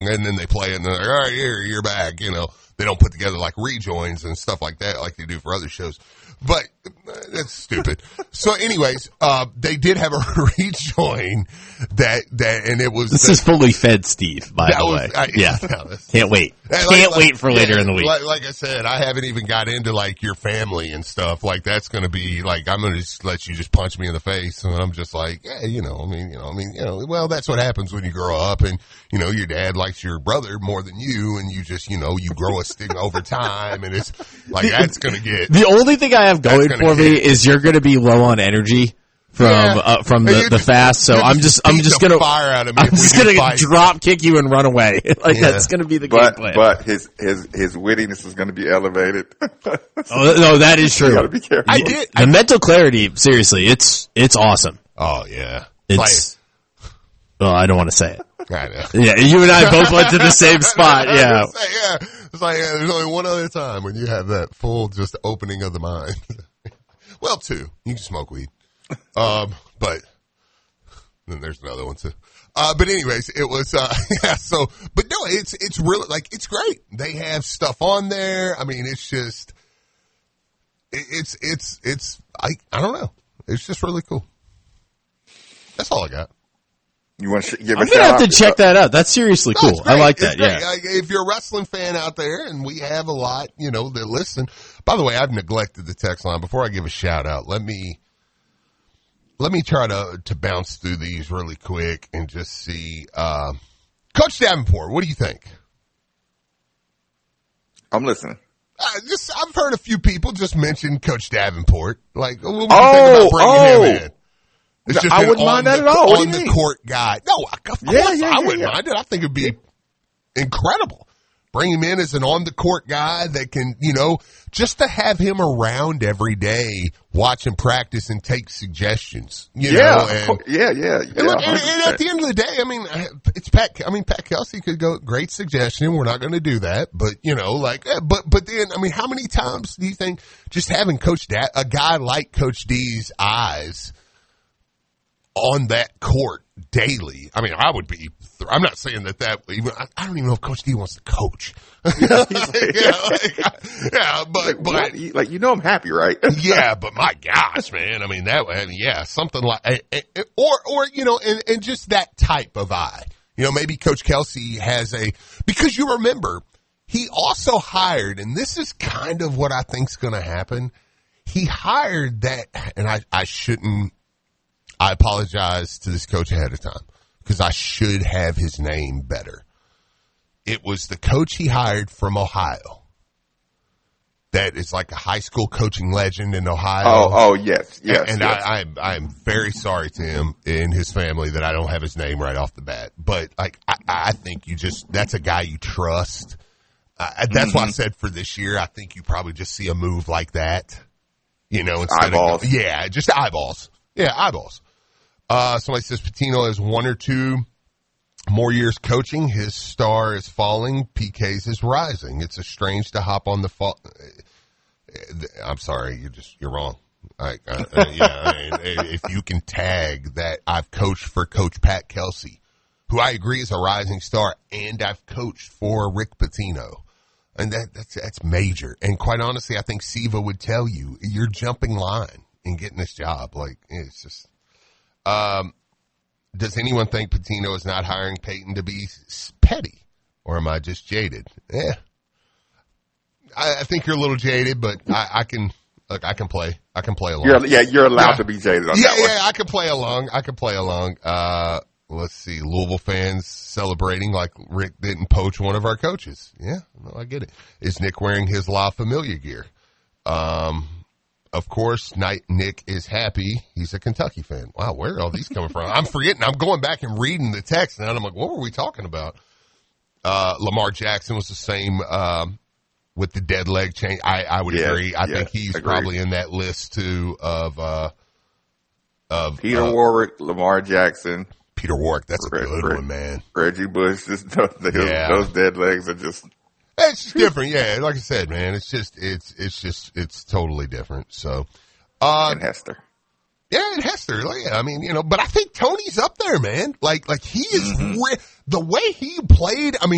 and then they play it and they're like, all right, here, you're back. You know, they don't put together like rejoins and stuff like that like they do for other shows. But that's stupid. So anyways, they did have a rejoin that, and it was. This is fully fed, Steve, by the way. Yeah. Can't wait. Can't wait for later in the week. Like I said, I haven't even got into like your family and stuff. Like that's going to be like, I'm going to just let you just punch me in the face. And I'm just like, yeah, well, that's what happens when you grow up and, you know, your dad likes your brother more than you and you just, you know, you grow a stigma over time and it's like, that's going to get. The only thing I have going for me is you're going to be low on energy from the fast. So I'm just going to fire at him. I'm just going to drop kick you and run away. That's going to be the game plan. But his wittiness is going to be elevated. No, that is true. You got to be careful. The mental clarity, seriously, it's awesome. Oh yeah. Well, I don't want to say it. I know. Yeah, you and I both went to the same spot. Yeah. It's like there's only one other time when you have that full just opening of the mind. Well, two. You can smoke weed. But then there's another one too. But anyways, it was, but no, it's really like, it's great. They have stuff on there. I mean, it's just, I don't know. It's just really cool. That's all I got. You want to give I'm gonna have to check that out. That's seriously cool. I like that. Yeah. Like, if you're a wrestling fan out there, and we have a lot, you know, that listen. By the way, I've neglected the text line. Before I give a shout out, let me try to bounce through these really quick and just see. Coach Davenport, what do you think? I'm listening. I've heard a few people just mention Coach Davenport. Like, what do you think about bringing him in? I wouldn't mind that at all. What do you mean? On the court guy. No, of course I wouldn't mind it. I think it'd be incredible. Bring him in as an on the court guy that can, you know, just to have him around every day, watch him practice and take suggestions. You know, and look, and at the end of the day, I mean, it's Pat. I mean, Pat Kelsey could go, great suggestion. We're not going to do that, but you know, like, but then, I mean, how many times do you think just having a guy like Coach D's eyes on that court daily? I mean, I'm not saying that even, I don't even know if Coach D wants to coach. But you know, I'm happy, right? Yeah, but my gosh, man. I mean, something like, or, you know, and just that type of eye. You know, maybe Coach Kelsey has because you remember, he also hired, and this is kind of what I think's going to happen. He hired that, and I apologize to this coach ahead of time because I should have his name better. It was the coach he hired from Ohio. That is like a high school coaching legend in Ohio. Oh, yes. And I'm very sorry to him and his family that I don't have his name right off the bat. But like, I think that's a guy you trust. That's why I said for this year, I think you probably just see a move like that. You know, instead eyeballs. Just eyeballs. Yeah, eyeballs. Somebody says Pitino has 1 or 2 more years coaching. His star is falling. PK's is rising. It's strange to hop on the fall. I'm sorry. You're wrong. If you can tag that I've coached for Coach Pat Kelsey, who I agree is a rising star, and I've coached for Rick Pitino. And that's major. And quite honestly, I think Siva would tell you, you're jumping line in getting this job. Like, it's just, does anyone think Pitino is not hiring Peyton to be petty, or am I just jaded? Yeah, I think you're a little jaded, but I can play along. You're allowed to be jaded on that one. Yeah, I can play along. Let's see, Louisville fans celebrating like Rick didn't poach one of our coaches. Yeah, no, I get it. Is Nick wearing his La Familia gear? Of course, Nick is happy. He's a Kentucky fan. Wow, where are all these coming from? I'm forgetting. I'm going back and reading the text, and I'm like, what were we talking about? Lamar Jackson was the same with the dead leg change. I would agree. I think he's probably in that list too of Peter Warwick, Lamar Jackson. Peter Warwick, that's a good one, man. Reggie Bush, those dead legs are just. It's just different, yeah. Like I said, man, it's totally different. So, and Hester. Yeah, and Hester. Yeah, I mean, you know, but I think Tony's up there, man. Like he is the way he played. I mean,